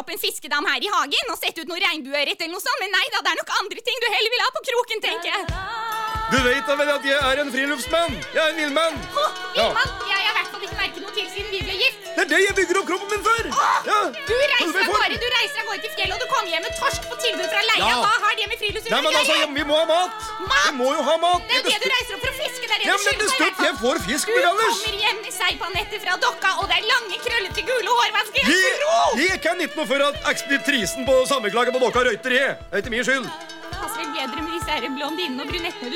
opp en fiskedam her i hagen og sette ut noe regnbueørret eller noe sånt, men nei da, det er nok andre ting du heller vil ha på kroken, tenker jeg. Du vet da vel at jeg er en friluftsmann? Jeg er en villmann. Villmann? Jeg har i hvert fall ikke merket noe til siden vi ble gift. Det er det jeg bygger opp kroppen min for. Du reiser av gårde til fjellet, og du kommer hjem med torsk på tilbud fra leia. Hva har det med friluftsliv? Nei, men altså, vi må ha mat. Vi må jo ha mat. Det er jo det du reiser opp for å fiske. Det er det ja, men det er støtt jeg får fisk med ellers. Du kommer hjem med seigpanettet fra dokka, og det er lange, krøllete gule hår. Hva skal jeg tro? Jeg kan ikke noe for at ekspeditrisen på sammenklaget på dokka røyter. Det er ikke min skyld. Det passer vel bedre med disse her blondinene og brunettene